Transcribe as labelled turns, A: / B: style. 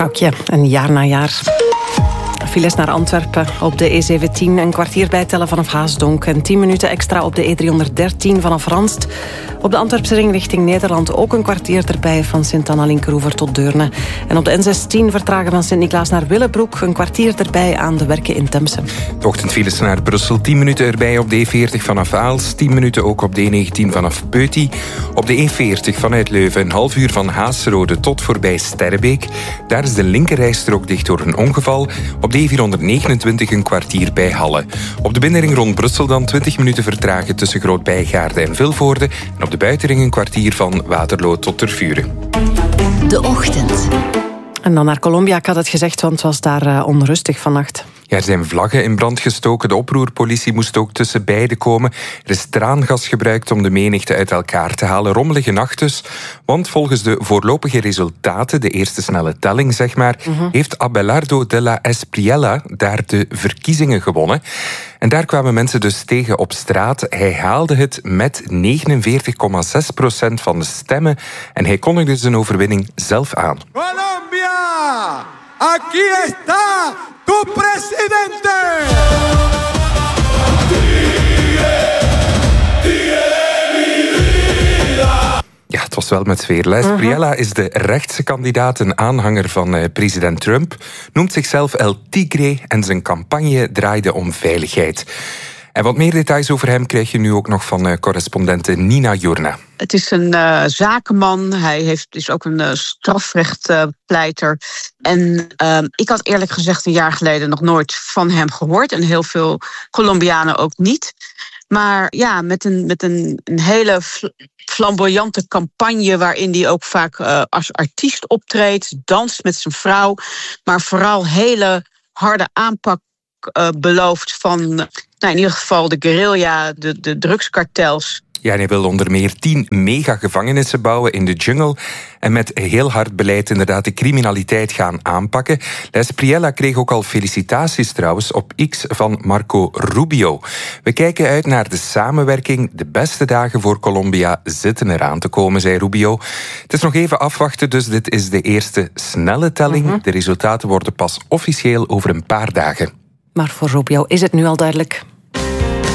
A: Vrouwtje, een jaar na jaar. Files naar Antwerpen op de E17, een kwartier bijtellen vanaf Haasdonk en 10 minuten extra op de E313 vanaf Ranst. Op de Antwerpse ring richting Nederland ook een kwartier erbij van Sint-Anna-Linkeroever tot Deurne. En op de N16 vertragen van Sint-Niklaas naar Willebroek, een kwartier erbij aan de werken in Temse.
B: De ochtendfiles naar Brussel, 10 minuten erbij op de E40 vanaf Aalst, 10 minuten ook op de E19 vanaf Peuty. Op de E40 vanuit Leuven, een half uur van Haasrode tot voorbij Sterrebeek. Daar is de linkerrijstrook dicht door een ongeval. Op de E429 een kwartier bij Halle. Op de binnenring rond Brussel dan 20 minuten vertragen tussen Groot-Bijgaarde en Vilvoorde. En op de buitenring een kwartier van Waterloo tot Tervuren.
C: De ochtend.
A: En dan naar Colombia, ik had het gezegd, want het was daar onrustig vannacht.
B: Ja, er zijn vlaggen in brand gestoken. De oproerpolitie moest ook tussen beiden komen. Er is traangas gebruikt om de menigte uit elkaar te halen. Rommelige nacht dus. Want volgens de voorlopige resultaten, de eerste snelle telling zeg maar, heeft Abelardo de la Espriella daar de verkiezingen gewonnen. En daar kwamen mensen dus tegen op straat. Hij haalde het met 49,6% van de stemmen. En hij kondigde zijn overwinning zelf aan.
D: Colombia! Aquí está tu presidente!
B: Ja, het was wel met sfeer. La Espriella is de rechtse kandidaat, een aanhanger van president Trump. Noemt zichzelf El Tigre en zijn campagne draaide om veiligheid. En wat meer details over hem krijg je nu ook nog van correspondente Nina Journa.
E: Het is een zakenman, hij is ook een strafrechtpleiter. En ik had eerlijk gezegd een jaar geleden nog nooit van hem gehoord. En heel veel Colombianen ook niet. Maar ja, met een hele flamboyante campagne waarin hij ook vaak als artiest optreedt, danst met zijn vrouw, maar vooral hele harde aanpak belooft van, in ieder geval de guerrilla, de drugskartels.
B: Ja, en hij wil onder meer 10 megagevangenissen bouwen in de jungle en met heel hard beleid inderdaad de criminaliteit gaan aanpakken. La Espriella kreeg ook al felicitaties trouwens op X van Marco Rubio. We kijken uit naar de samenwerking. De beste dagen voor Colombia zitten eraan te komen, zei Rubio. Het is nog even afwachten, dus dit is de eerste snelle telling. De resultaten worden pas officieel over een paar dagen.
A: Maar voor Rubio is het nu al duidelijk.